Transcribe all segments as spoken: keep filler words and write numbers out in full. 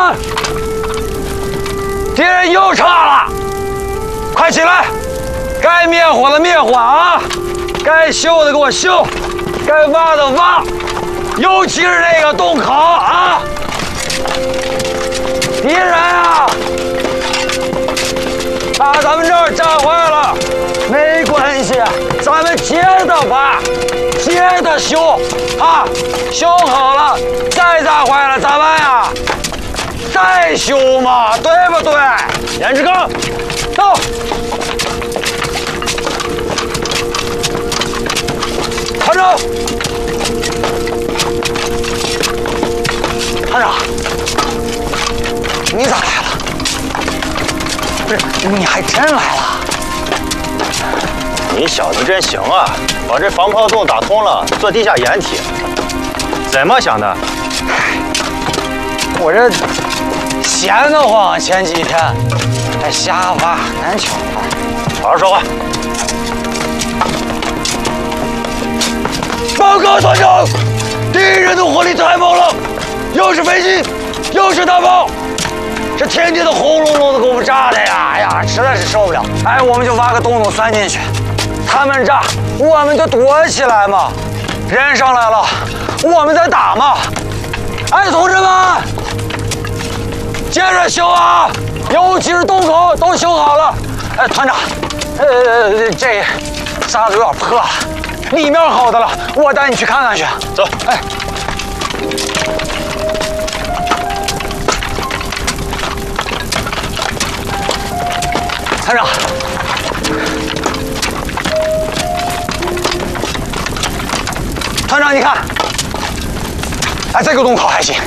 长，敌人又撤了，快起来！该灭火的灭火啊！该修的给我修，该挖的挖，尤其是那个洞口啊！敌人啊，把咱们这儿炸坏了，没关系，咱们接着挖，接着修啊！修好了再炸坏了，咱们呀再修嘛，对不对？严志刚，到。团长，团长，你咋来了？不是，你还真来了？ 你小子真行啊，把这防炮洞打通了，做地下掩体。怎么想的？ 我这闲得慌，前几天还瞎挖难巧了。 好好说话。 报告团长，敌人的火力太猛了，又是飞机，又是大炮，这天天的轰隆隆的给我们炸的呀！哎呀，实在是受不了。哎，我们就挖个洞洞钻进去，他们炸，我们就躲起来嘛。人上来了，我们再打嘛。哎，同志们，接着修啊，尤其是洞口都修好了。哎，团长，呃，这沙子有点破了。里面好的了，我带你去看看去。 走， 哎，团长，团长，你看，哎，这个洞口还行。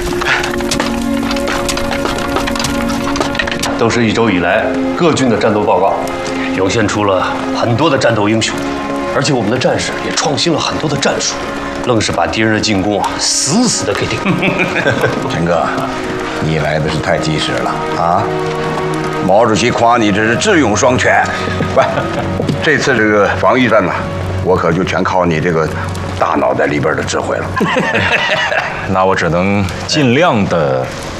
都是一周以来各军的战斗报告，涌现出了很多的战斗英雄。而且我们的战士也创新了很多的战术，愣是把敌人的进攻啊死死的给顶住。 陈哥，你来的是太及时了啊！毛主席夸你这是智勇双全。喂，这次这个防御战呢，我可就全靠你这个大脑袋里边的智慧了。 那我只能尽量的